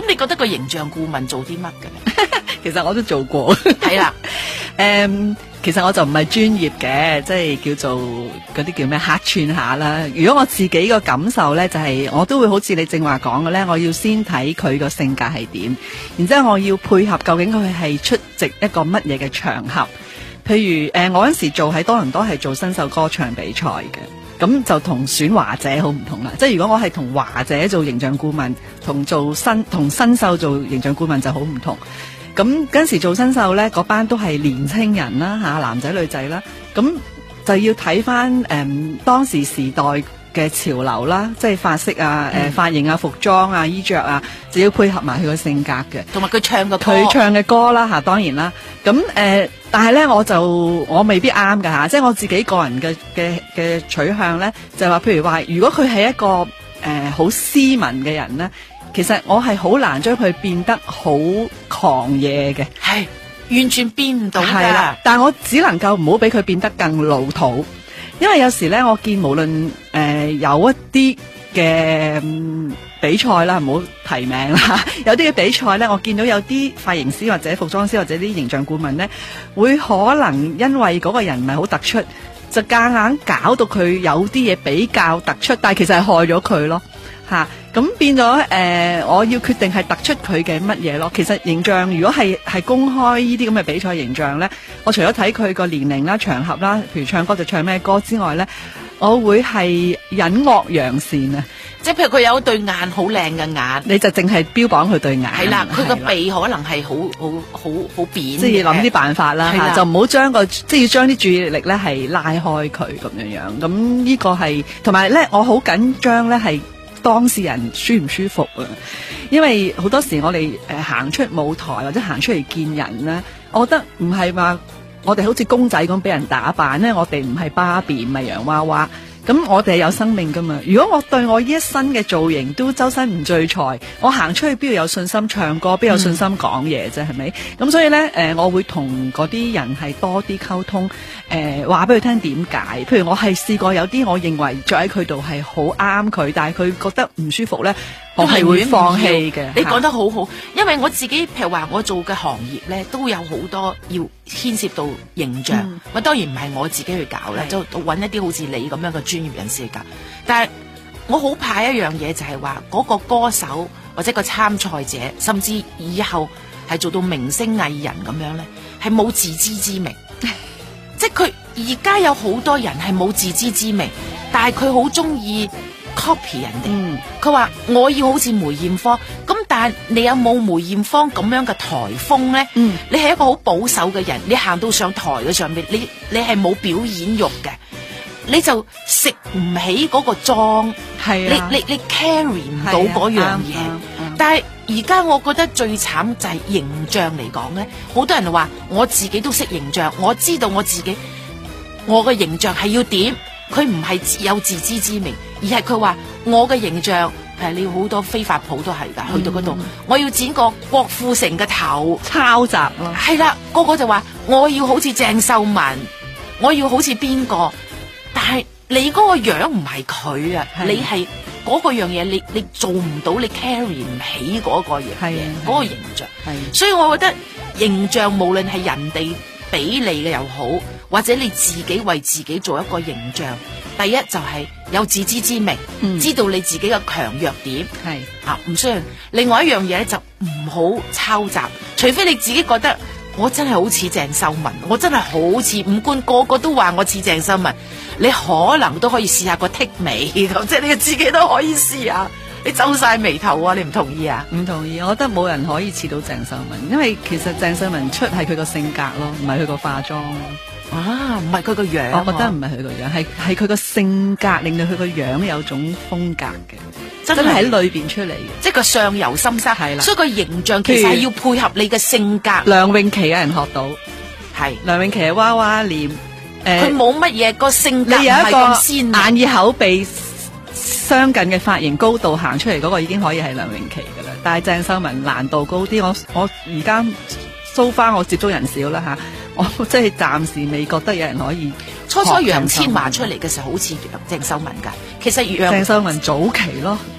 你覺得個形象顧問做啲乜嘅？ 其實我都做過， 係啦， 其實我就唔係專業嘅，即係叫做嗰啲叫咩客串下啦。如果我自己個感受咧，就係我都會好似你正話講嘅咧，我要先睇佢個性格係點，然之後我要配合究竟佢係出席一個乜嘢嘅場合。譬如我嗰時做喺多倫多係做新秀歌唱比賽嘅。咁就同選華姐好唔同啦，即係如果我係同華姐做形象顧問，同新秀做形象顧問就好唔同。咁嗰陣時做新秀咧，嗰班都係年青人啦吓，男仔女仔啦，咁就要睇翻當時時代嘅潮流啦，即係髮色啊、髮型啊、服裝啊、衣着啊，就要配合埋佢個性格嘅， 同埋佢唱嘅歌啦吓，當然啦。咁但係咧，我未必啱噶吓，即係我自己個人嘅取向咧，就係話，譬如話，如果佢係一個好斯文嘅人咧，其實我係好難將佢變得好狂野嘅， 係完全變唔到㗎。 係啦，但我只能夠唔好俾佢變得更老土，因為有時咧，我見無論有一啲嘅比賽啦，唔好提名啦，有啲嘅比賽咧，我見到有啲髮型師或者服裝師或者啲形象顧問咧，會可能因為嗰個人唔係好突出，就夾硬搞到佢有啲嘢比較突出，但係其實係害咗佢咯，吓，咁變咗我要決定係突出佢嘅乜嘢咯。其實形象如果係公開呢啲咁嘅比賽形象咧，我除咗睇佢個年齡啦、場合啦，譬如唱歌就唱咩歌之外咧，我會係隱惡揚善啊。 即係譬如佢有對眼好靚嘅眼， 你就淨係標榜佢對眼。 係啦，佢個鼻可能係好扁， 即係諗啲辦法啦，就唔好將即係要將啲注意力咧係拉開佢咁樣樣。咁呢個係同埋咧，我好緊張咧係當事人舒唔舒服啊？因為好多時我哋行出舞台或者行出嚟見人咧，我覺得唔係話我哋好似公仔咁俾人打扮咧，我哋唔係芭比唔係洋娃娃。咁我哋係有生命噶嘛？如果我對我呢一身嘅造型都周身唔聚財，我行出去邊度有信心唱歌，邊度有信心講嘢啫？係咪？咁所以咧，我會同嗰啲人係多啲溝通，話俾佢聽點解。譬如我係試過有啲我認為着喺佢度係好啱佢，但係佢覺得唔舒服咧，我係會放棄嘅。 你講得好好，因為我自己譬如話我做嘅行業咧，都有好多要牽涉到形象。咁當然唔係我自己去搞啦，就揾一啲好似你咁樣嘅專業人士去搞。但係我好怕一樣嘢，就係話嗰個歌手或者個參賽者，甚至以後係做到明星藝人咁樣咧，係冇自知之明。即係佢而家有好多人係冇自知之明，但係佢好中意 copy 人哋。佢話我要好似梅艷芳咁，但係你有冇梅艷芳咁樣嘅台風咧？你係一個好保守嘅人，你行到上台嘅上面，你係冇表演欲嘅，你就食唔起嗰個妝，你 carry 唔到嗰樣嘢。但係而家我覺得最慘就係形象嚟講咧，好多人話我自己都識形象，我知道我自己我嘅形象係要點，佢唔係有自知之明，而係佢話我嘅形象係你好多非法鋪都係噶，去到嗰度我要剪個郭富城嘅頭， 抄襲咯， 係啦，個個就話我要好似鄭秀文，我要好似邊個，但係你嗰個樣唔係佢啊，你係嗰個樣嘢，你做唔到，你 carry 唔起嗰個嘢，嗰個形象，所以我覺得形象無論係人哋俾你嘅又好，或者你自己為自己做一個形象，第一就係有自知之明，知道你自己嘅強弱點，唔需要。另外一樣嘢咧就唔好抄襲，除非你自己覺得我真係好似鄭秀文，我真係好似五官個個都話我似鄭秀文，你可能都可以試下個剔眉咁，即係你自己都可以試下。你皺晒眉頭啊，你唔同意啊？ 唔同意，我覺得冇人可以似到鄭秀文，因為其實鄭秀文出係佢個性格咯，唔係佢個化妝咯。 唔係佢個樣， 我覺得唔係佢個樣，係佢個性格令到佢個樣有種風格嘅，真係喺裏邊出嚟嘅， 即係個相由心生。係啦，所以個形象其實係要配合你嘅性格。 梁詠琪有人學到，係梁詠琪係娃娃臉， 佢冇乜嘢個性格唔係咁鮮， 眼耳口鼻相近嘅髮型高度行出嚟嗰個已經可以係梁詠琪噶啦，但係鄭秀文難度高啲。我而家so far我接觸人少啦吓，我即係暫時未覺得有人可以。 初楊千嬅出嚟嘅時候好似鄭秀文噶，其實鄭秀文早期咯，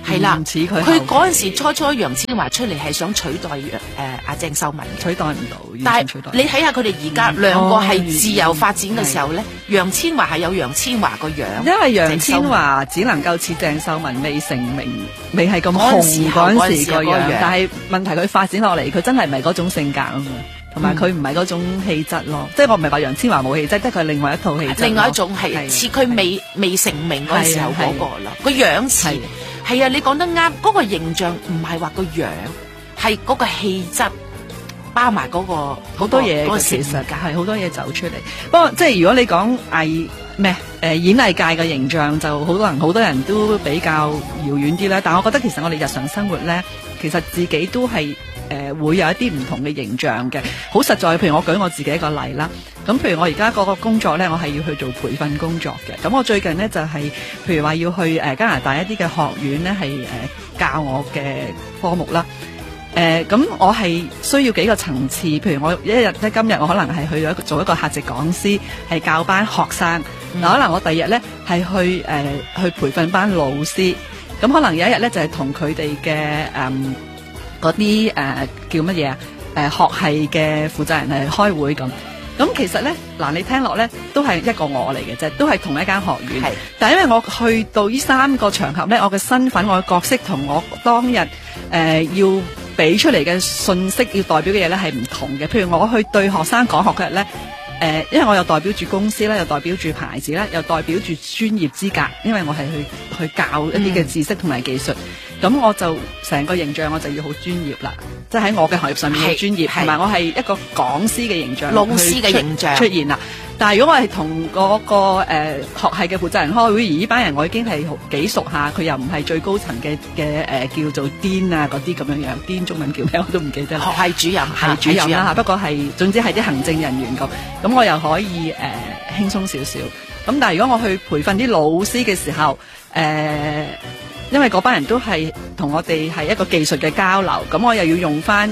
係啦， 唔似佢佢嗰陣時初楊千嬅出嚟係想取代阿鄭秀文嘅， 取代唔到， 但係你睇下佢哋而家兩個係自由發展嘅時候咧，楊千嬅係有楊千嬅個樣， 因為楊千嬅只能夠似鄭秀文未成名，未係咁紅嗰陣時個樣，但係問題佢發展落嚟，佢真係唔係嗰種性格啊嘛。同埋佢唔係嗰種氣質咯，即係我唔係話楊千嬅冇氣質，即係佢係另外一套氣質。 另外一種係似佢未成名嗰時候嗰個咯，個樣似係啊！你講得啱，嗰個形象唔係話個樣，係嗰個氣質包埋嗰個好多嘢，其實係好多嘢走出嚟。不過即係如果你講演藝界嘅形象，就好多人都比較遙遠啲啦。但係我覺得其實我哋日常生活咧，其實自己都係。會有一啲唔同嘅形象嘅，好實在。譬如我舉我自己一個例啦，咁譬如我而家嗰個工作呢，我係要去做培訓工作嘅。咁我最近呢，就係、譬如話要去加拿大一啲嘅學院呢，係教我嘅科目啦。咁我係需要幾個層次，譬如我今日我可能係去做一個客席講師，係教班學生。嗱，可能我第二日呢，係去培訓班老師。咁可能有一日呢，就係同佢哋嘅嗰啲叫乜嘢學系嘅負責人係開會咁其實咧嗱，你聽落咧都係一個我嚟嘅啫，都係同一間學院。係，但係因為我去到呢3個場合咧，我嘅身份、我嘅角色同我當日要俾出嚟嘅信息、要代表嘅嘢咧係唔同嘅。譬如我去對學生講學嘅日咧，因為我又代表住公司啦，又代表住牌子啦，又代表住專業資格，因為我係去教一啲嘅知識同埋技術。咁我就成個形象我就要好專業啦，即係喺我嘅行業上面好專業，同埋我係一個講師嘅形象，老師嘅形象出現啦。但係如果我係同嗰個學系嘅負責人開會，而呢班人我已經係幾熟下，佢又唔係最高層嘅叫做 Dean 啊嗰啲咁樣樣，Dean 中文叫咩我都唔記得啦。學系主任係主任啦，不過係總之係啲行政人員咁我又可以輕鬆少少。咁但係如果我去培訓啲老師嘅時候，因為嗰班人都係同我哋係一個技術嘅交流，咁我又要用翻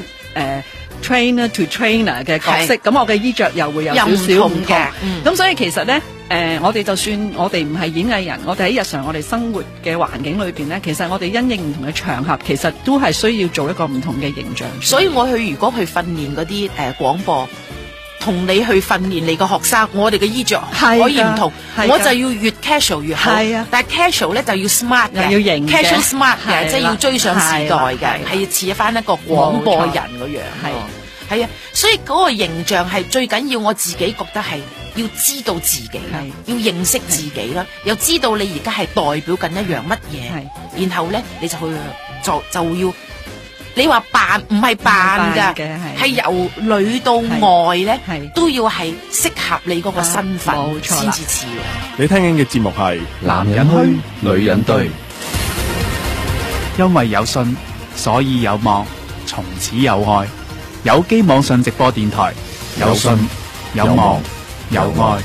trainer to trainer 嘅角色，咁我嘅衣着又會有少少唔同。咁所以其實咧，我哋就算我哋唔係演藝人，我哋喺日常我哋生活嘅環境裏邊咧，其實我哋因應唔同嘅場合，其實都係需要做一個唔同嘅形象。所以我如果去訓練嗰啲廣播，同你去訓練你個學生，我哋嘅衣着可以唔同，我就要越 casual 越好。但係 casual 咧就要 smart 嘅，要型嘅 casual smart 嘅，即係要追上時代嘅，係似翻一個廣播人個樣。係啊，所以嗰個形象係最緊要，我自己覺得係要知道自己啦，要認識自己啦，又知道你而家係代表緊一樣乜嘢，然後咧你就去就要。你話扮唔係扮㗎，係由裏到外咧，都要係適合你嗰個身份先至似。 你聽緊嘅節目係男人虛，女人對。 因為有信，所以有網，從此有愛。有機網上直播電台，有信，有網，有愛。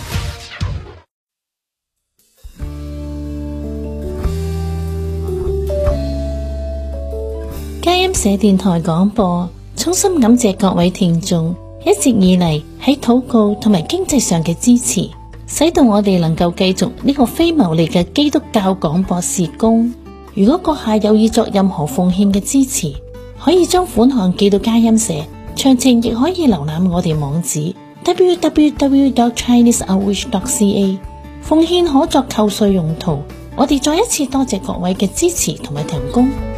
佳音社電台廣播，衷心感謝各位聽眾一直以嚟喺禱告同埋經濟上嘅支持，使到我哋能夠繼續呢個非牟利嘅基督教廣播事工。如果閣下有意作任何奉獻嘅支持，可以將款項寄到佳音社，詳情亦可以瀏覽我哋網址 www.chineseoutreach.ca。 奉獻可作扣稅用途。我哋再一次多謝各位嘅支持同埋提供。